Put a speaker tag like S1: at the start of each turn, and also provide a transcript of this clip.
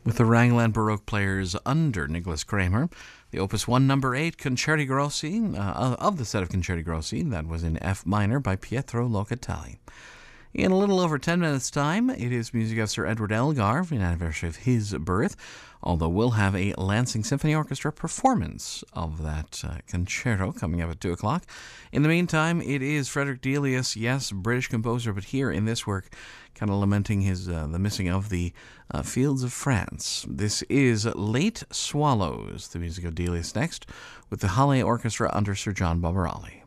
S1: with the Raglan Baroque players under Nicholas Kramer. The Opus 1 number 8 Concerti Grossi of the set of Concerti Grossi, that was in F minor by Pietro Locatelli. In a little over 10 minutes' time, it is music of Sir Edward Elgar, in anniversary of his birth, although we'll have a Lansing Symphony Orchestra performance of that concerto coming up at 2 o'clock. In the meantime, it is Frederick Delius, yes, British composer, but here in this work, kind of lamenting the missing of the fields of France. This is Late Swallows, the music of Delius next, with the Halle Orchestra under Sir John Barbarali.